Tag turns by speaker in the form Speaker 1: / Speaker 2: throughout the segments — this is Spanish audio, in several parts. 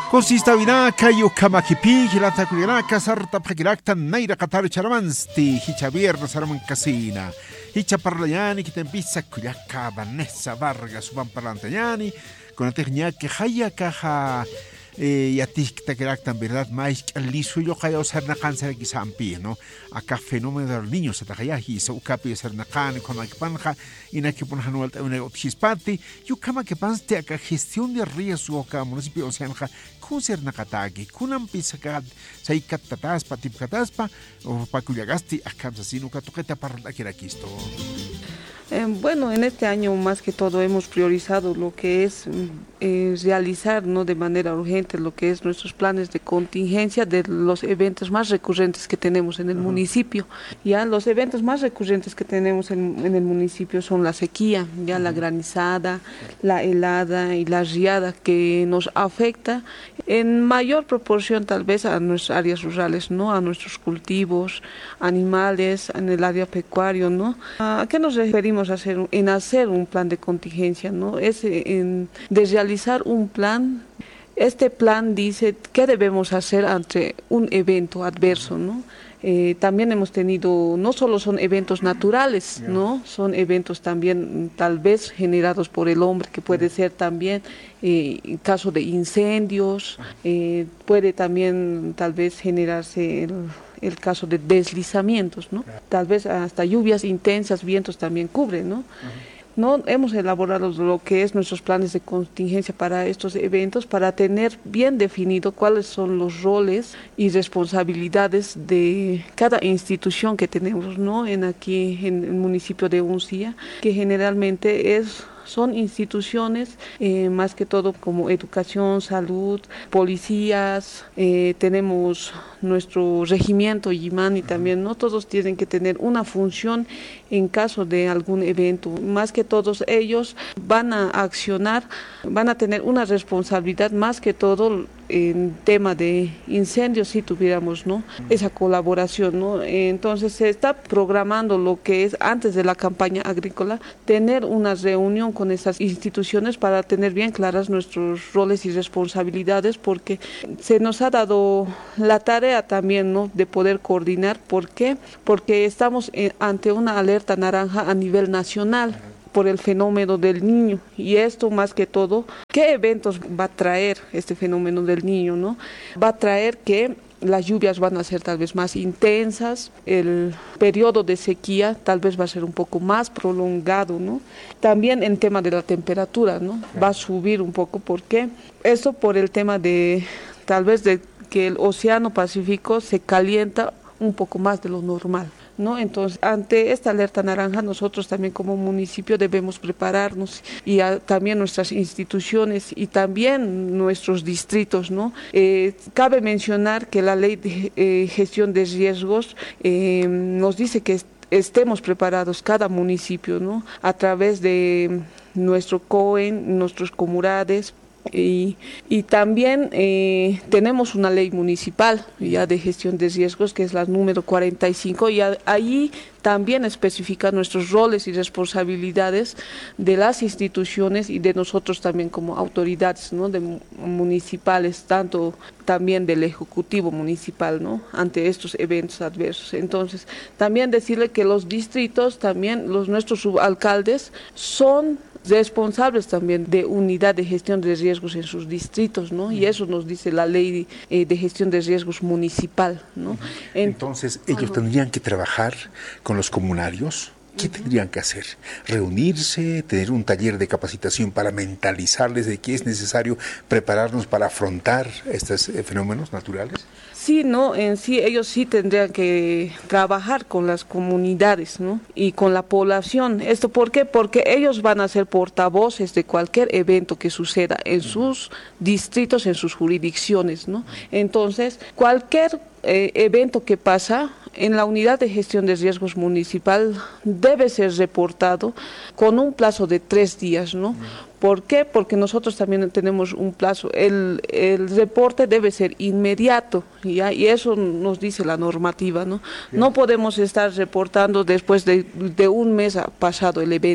Speaker 1: Consista vinaka yukamakipi hilata kuyanaka sarta pakirakta naira kataru charamansti hicha viernes araman casina hicha parlayani que te empieza kuyaka Vanessa Vargas van parlantayani con la técnica que haya caja y a ti te quedan verdad más liso yo que os herna cáncer que sampi no acá fenómeno de los niños se te haya y se ucapi herna can con la panja y na que ponen una opchispati yo cama que panste acá gestión de riesgo acá municipio o sea con ser nakatagi kunam pisa kad sai katataspa tip kataspa o paculiagasti acá así no katoqueta para la que era quisto.
Speaker 2: Bueno, en este año más que todo hemos priorizado lo que es realizar, ¿no?, de manera urgente lo que es nuestros planes de contingencia de los eventos más recurrentes que tenemos en el municipio. Ya los eventos más recurrentes que tenemos en el municipio son la sequía, ya la granizada, la helada y la riada que nos afecta en mayor proporción tal vez a nuestras áreas rurales, ¿no?, a nuestros cultivos, animales, en el área pecuario, ¿no? ¿A qué nos referimos en hacer un plan de contingencia, ¿no? Es de realizar un plan. Este plan dice qué debemos hacer ante un evento adverso, ¿no? También hemos tenido, no solo son eventos naturales, ¿no?, son eventos también tal vez generados por el hombre, que puede ser también en caso de incendios, puede también tal vez generarse el caso de deslizamientos, ¿no? Tal vez hasta lluvias intensas, vientos también cubren, ¿no? No hemos elaborado lo que es nuestros planes de contingencia para estos eventos, para tener bien definido cuáles son los roles y responsabilidades de cada institución que tenemos, ¿no?, aquí en el municipio de Uncía, que generalmente son instituciones más que todo como educación, salud, policías, tenemos nuestro regimiento Yimani también, ¿no? Todos tienen que tener una función en caso de algún evento. Más que todos ellos van a accionar, van a tener una responsabilidad más que todo en tema de incendios, si tuviéramos, ¿no?, esa colaboración, ¿no? Entonces se está programando lo que es antes de la campaña agrícola, tener una reunión con esas instituciones para tener bien claras nuestros roles y responsabilidades, porque se nos ha dado la tarea también, ¿no?, de poder coordinar. ¿Por qué? Porque estamos ante una alerta naranja a nivel nacional por el fenómeno del niño, y esto más que todo, ¿qué eventos va a traer este fenómeno del niño, no? Va a traer que las lluvias van a ser tal vez más intensas, el periodo de sequía tal vez va a ser un poco más prolongado, ¿no? También en tema de la temperatura, ¿no?, va a subir un poco. ¿Por qué? Esto por el tema de tal vez de que el océano Pacífico se calienta un poco más de lo normal, ¿no? Entonces, ante esta alerta naranja, nosotros también como municipio debemos prepararnos, y también nuestras instituciones y también nuestros distritos, ¿no? Cabe mencionar que la ley de gestión de riesgos nos dice que estemos preparados cada municipio, ¿no?, a través de nuestro COEN, nuestros comurades. Y también tenemos una ley municipal ya de gestión de riesgos, que es la número 45, y allí también especifica nuestros roles y responsabilidades de las instituciones y de nosotros también como autoridades, ¿no?, municipales, tanto también del Ejecutivo Municipal, ¿no?, ante estos eventos adversos. Entonces, también decirle que los distritos, también nuestros subalcaldes son responsables también de unidad de gestión de riesgos en sus distritos, ¿no? Y eso nos dice la ley de gestión de riesgos municipal, ¿no?
Speaker 1: Entonces, ellos tendrían que trabajar con los comunarios. ¿Qué tendrían que hacer? ¿Reunirse? ¿Tener un taller de capacitación para mentalizarles de que es necesario prepararnos para afrontar estos fenómenos naturales?
Speaker 2: Sí, no, en sí ellos sí tendrían que trabajar con las comunidades, ¿no?, y con la población. ¿Esto por qué? Porque ellos van a ser portavoces de cualquier evento que suceda en sus distritos, en sus jurisdicciones, ¿no? Entonces, cualquier evento que pasa en la unidad de gestión de riesgos municipal debe ser reportado con un plazo de 3 días, ¿no? ¿Por qué? Porque nosotros también tenemos un plazo. El reporte debe ser inmediato, ¿ya? Y eso nos dice la normativa, ¿no? No podemos estar reportando después de un mes pasado el evento.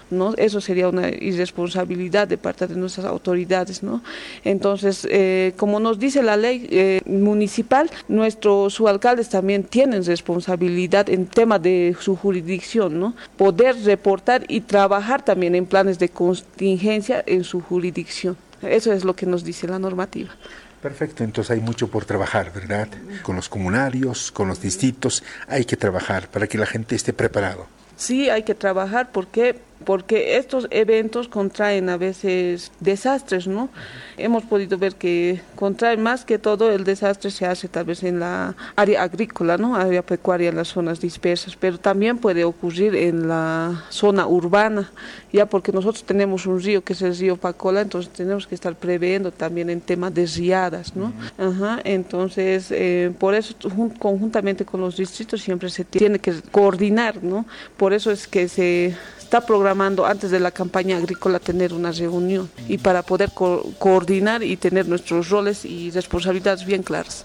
Speaker 2: ¿no? Eso sería una irresponsabilidad de parte de nuestras autoridades, ¿no? Entonces, como nos dice la ley municipal, nuestros subalcaldes también tienen responsabilidad en tema de su jurisdicción, ¿no? Poder reportar y trabajar también en planes de contingencia en su jurisdicción. Eso es lo que nos dice la normativa.
Speaker 1: Perfecto, entonces hay mucho por trabajar, ¿verdad? Con los comunarios, con los distritos, hay que trabajar para que la gente esté preparado.
Speaker 2: Sí, hay que trabajar porque estos eventos contraen a veces desastres, ¿no? Hemos podido ver que contraen más que todo el desastre se hace tal vez en la área agrícola, ¿no? Área pecuaria, en las zonas dispersas, pero también puede ocurrir en la zona urbana, ya porque nosotros tenemos un río que es el río Pacola, entonces tenemos que estar previendo también en temas de riadas, ¿no? Entonces, por eso conjuntamente con los distritos siempre se tiene que coordinar, ¿no? Por eso es que se está programando antes de la campaña agrícola tener una reunión y para poder coordinar y tener nuestros roles y responsabilidades bien claras.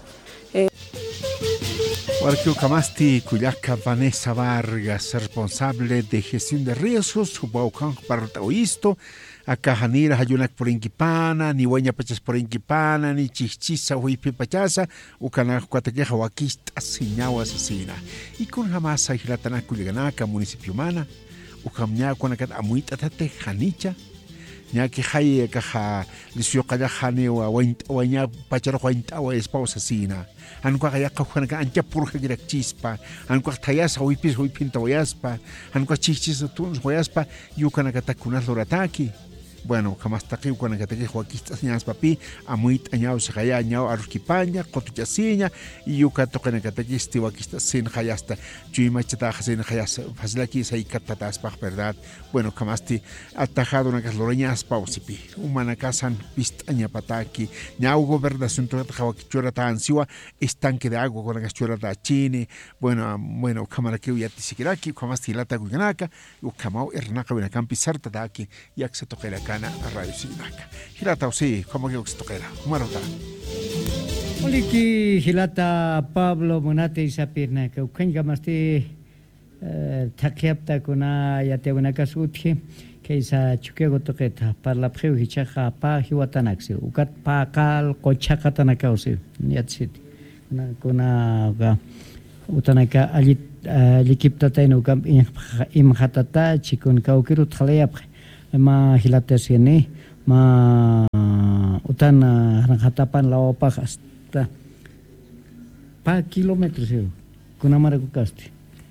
Speaker 1: Warkio Kamasti, Cuyaca Vanessa Vargas, responsable de gestión de riesgos, Hubaucan Partaoisto, acá Janira Hayunak por Inquipana, ni Hueña Pachas por Inquipana, ni Chichisa Huipi Pachasa, Ucana Cuatequeja Huaquista, Siñao Asesina. Y con jamás Ailatana Culiganaka, municipio humana, Ucamña Cuanacat Amuita Tate, Janicha, ña que hay caja lisio kaya jane o ña pacharo huainta o esposa sina anko kaya kajuan ka ancha purja girak chispa anko tayas huipis huipinta huyaspa anko chichis tuns huyaspa yukana katakunas lorataki. Bueno, kamastaki ukana kataki huakistas ñas papi amuit añao sajaya añao arusquipaña cotuchasiña y yukato kana kataki stiwakistas sin hayasta chuimachata sin hayas faslaki saikatatas pa verdad. Bueno, kamasti atajado una casloreñas pausipi humana casan pistaña pataki ñau gobernación to hawakichura tan siwa estanque de agua con la cachura da chini. Bueno, kamara que uyati sikiraki kamasti lata guganaka ukamau ernaka una campi sarta daki yak se toquera a Radio Sinaca. Hilata sí, como que se toquera. Marota.
Speaker 3: Oliki Hilata Pablo Monate Isapirna que ukenga masti takiapta kuna yate una kasutje que isa chukego toqueta para la preu hichaja pa hiwatanaxi ukat pa kal kochakatanakausi yatsit kuna utanaka alit likipta taino kam imhatata chikun kaukiru thaleyap ma hilata sini ma utana hatapan laopa hasta pa kilómetros kuna marakukaste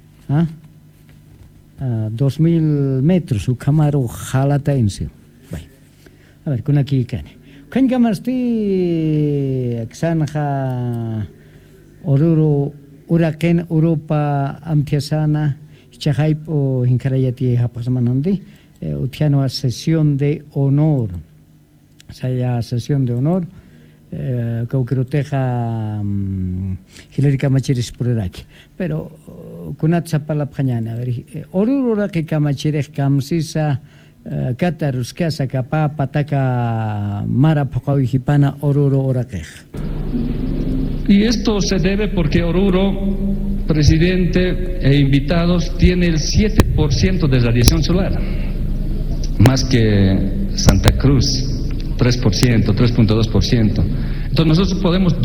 Speaker 3: 2000 metros u kamaru halata inse bai a ver kuna kikane kan kamasti aksanja oruro uraken Europa amtiasana chahaip o hinkarayati hapasamanandi utiano sesión de honor, saya sesión de honor, cauquiroteja hilarica machiris pureraki, pero kunat sapala panyana, orura que kamachirech kamsisa kataruskasa kapa pataka mara pokawi hipana oruro orakej.
Speaker 4: Y esto se debe porque Oruro, presidente e invitados, tiene el 7% de radiación solar. Más que Santa Cruz, 3%, 3.2%. Entonces nosotros podemos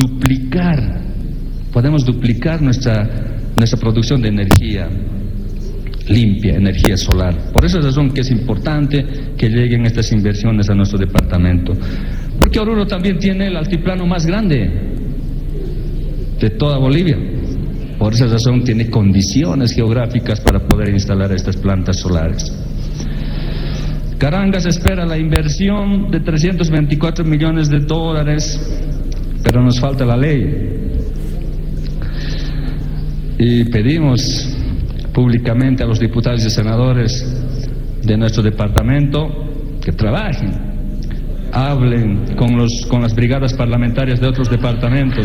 Speaker 4: duplicar nuestra producción de energía limpia, energía solar. Por esa razón que es importante que lleguen estas inversiones a nuestro departamento. Porque Oruro también tiene el altiplano más grande de toda Bolivia. Por esa razón tiene condiciones geográficas para poder instalar estas plantas solares. Carangas espera la inversión de $324 millones, pero nos falta la ley. Y pedimos públicamente a los diputados y senadores de nuestro departamento que trabajen, hablen con las brigadas parlamentarias de otros departamentos.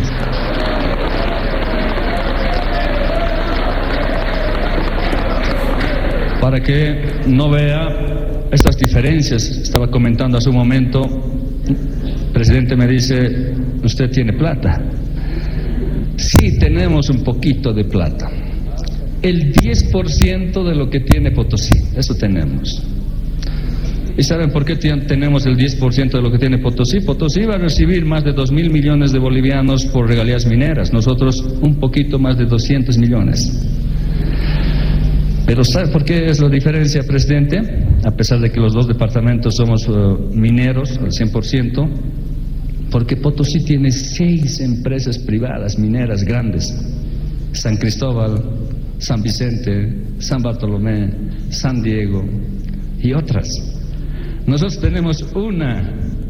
Speaker 4: Para que no vea estas diferencias. Estaba comentando hace un momento, el presidente me dice, ¿usted tiene plata? Sí, tenemos un poquito de plata. El 10% de lo que tiene Potosí, eso tenemos. ¿Y saben por qué tenemos el 10% de lo que tiene Potosí? Potosí va a recibir más de 2.000 millones de bolivianos por regalías mineras, nosotros un poquito más de 200 millones. Pero ¿sabe por qué es la diferencia, presidente? A pesar de que los dos departamentos somos mineros al 100%, porque Potosí tiene 6 empresas privadas mineras grandes: San Cristóbal, San Vicente, San Bartolomé, San Diego y otras. Nosotros tenemos una.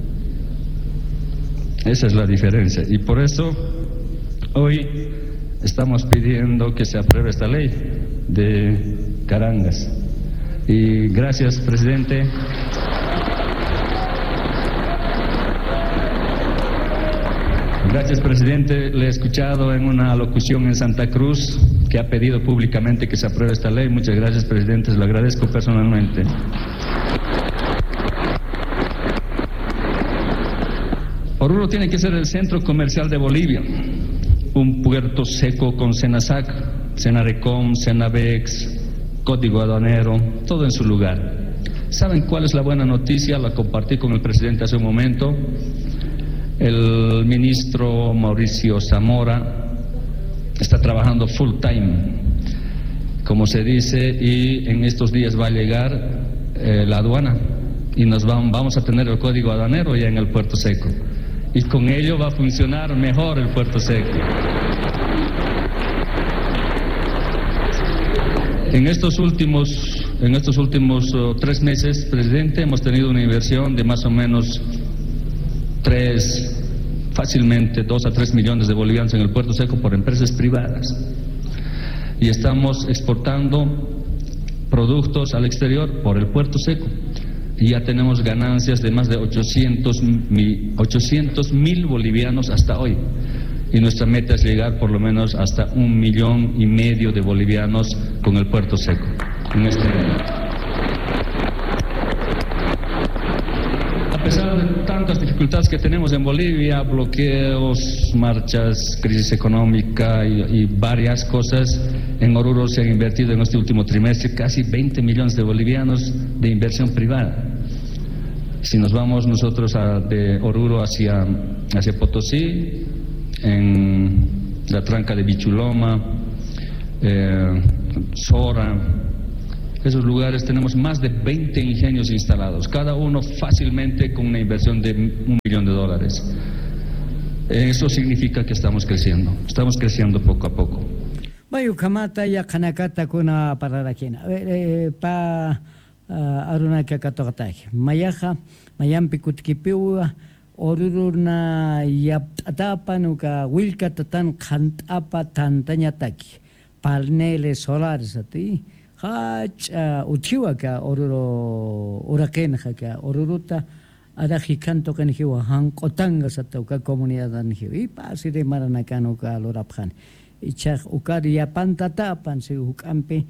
Speaker 4: Esa es la diferencia. Y por eso hoy estamos pidiendo que se apruebe esta ley de Carangas. Y gracias, presidente. Gracias, presidente. Le he escuchado en una locución en Santa Cruz que ha pedido públicamente que se apruebe esta ley. Muchas gracias, presidente. Se lo agradezco personalmente. Oruro tiene que ser el centro comercial de Bolivia. Un puerto seco con Senasac, Senarecom, Senavex, código aduanero, todo en su lugar. ¿Saben cuál es la buena noticia? La compartí con el presidente hace un momento. El ministro Mauricio Zamora está trabajando full time, como se dice, y en estos días va a llegar la aduana y vamos a tener el código aduanero ya en el puerto seco, y con ello va a funcionar mejor el puerto seco. En estos últimos 3 meses, presidente, hemos tenido una inversión de más o menos fácilmente 2 a 3 millones de bolivianos en el puerto seco por empresas privadas. Y estamos exportando productos al exterior por el puerto seco. Y ya tenemos ganancias de más de 800.000 bolivianos hasta hoy. Y nuestra meta es llegar por lo menos hasta 1,5 millones de bolivianos con el puerto seco en este año. A pesar de tantas dificultades que tenemos en Bolivia, bloqueos, marchas, crisis económica y varias cosas, en Oruro se han invertido en este último trimestre casi 20 millones de bolivianos de inversión privada. Si nos vamos nosotros de Oruro hacia Potosí, en la tranca de Bichuloma, Sora, esos lugares tenemos más de 20 ingenios instalados, cada uno fácilmente con una inversión de $1 millón. Eso significa que estamos creciendo poco a poco.
Speaker 3: Bayu kamata ya kanakata kuna pararakina pa aruna kakatokataki mayaja mayampi kutkipiwa Oruruna yaptapan uka wilkatatan khantapa tantanyataki paneles solares ati hach utiwa ka Oruro uraken ka Oruruta ada hikanto ken hiwa hanqotanga satauka comunidad anhiwi y pasire maranakano ka loraphan ichaq ukari yapantatapan si ukampe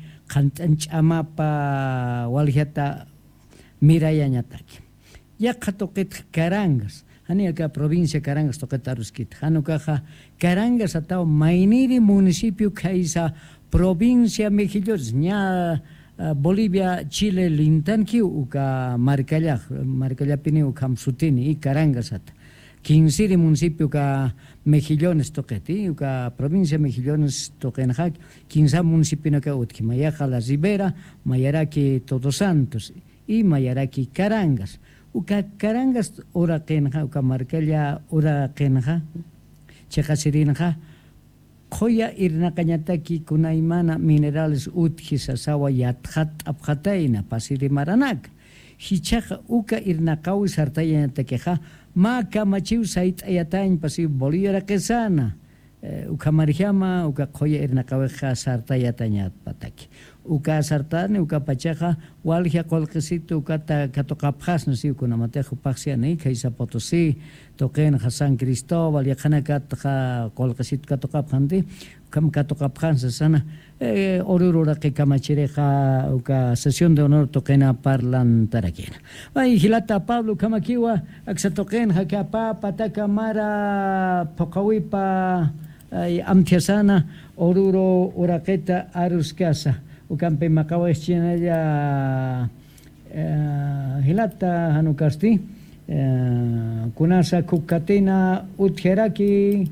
Speaker 3: khantanch'amapa walhata mirayanyataki yaqatoqit Carangas hani acá provincia Carangas toquetaruskit hanukaja Carangas atao mainiri municipio kaisa provincia Mejillones ña Bolivia Chile lintanki uka marcallapini ukam sutini y Carangas at 15 municipio ka Mejillones toqueti uka provincia Mejillones toquenja 15 municipio ka utki mayaja La Ribera Mayaraki Todos Santos y Mayaraki Carangas uka Carangas ora kenja uka marcalla ora kenja chekasirinja khoya irna kanyataki kunaimana minerales utkisa sawa yathat apkhataina pasiri maranak hichaja uka irna kawi sartaya takeja ma kamachiu sait ayatain pasi Bolivia kesana uka marjama uka khoya irna kaweja sartaya tanyat pataki uka sartane uka pachaja walja kolqisito uka katokapjas nasi kuna matejo paxiani kaisa Potosí toquen San Cristóbal yakanakat kolqisito katokapjandi kam katokapjan sana Oruro que kamachireja uka sesión de honor toquena parlamentarakena ay hilata Pablo kamakiwa aksatoquen hakapa pataka mara pokawipa amtiasana Oruro uraqueta aruskasa ukampe makawa chinaya hilata hanukasti kunasa kukatina utjeraki.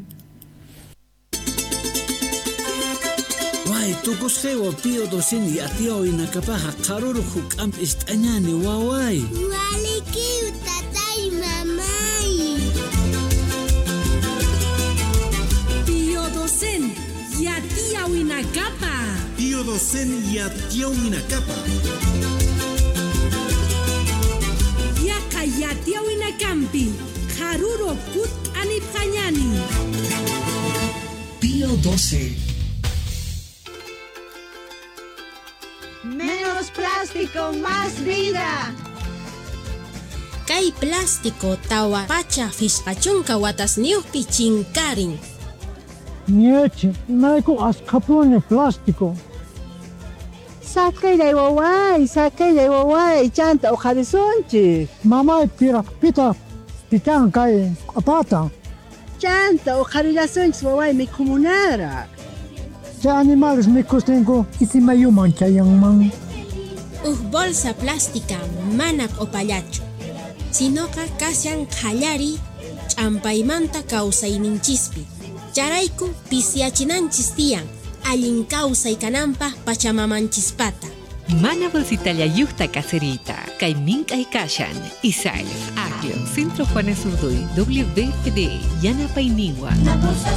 Speaker 5: Wai, tukos hewa pio dosin yatio inakapaha karuru hukam istanyani wawai.
Speaker 6: Waliki utatai mamai.
Speaker 7: Pio dosen yatia winakapa.
Speaker 8: Pio dosen yatia winakapa.
Speaker 7: Yaka yatia winakampi. Karuro kut anipanyani.
Speaker 5: Pio 12.
Speaker 9: Menos plástico, más vida.
Speaker 6: Kay plástico tawa pacha fispachunka watas niupi chinkarin.
Speaker 10: Nietzsche, naiko askapune plástico. Sakai de wawai, chanta o horizonte. Mamá pita, pitan kai apata. Chanta o horizonte wawai mi comunara. Ya animales me costengo y si me yuman chayang man.
Speaker 6: Bolsa plástica manak opallacho. Sinoka kasyan khallari champaymanta kawsayninchispi. Charayku pisiachinanchis tiyan. Allin kawsaykananpaq pachamamanchispata.
Speaker 11: Mana bolsita llallukta caserita. Kay mink'ay kashan. Isal, Aglio, Centro Juanes Urduy, WPD, Yanapayniwa.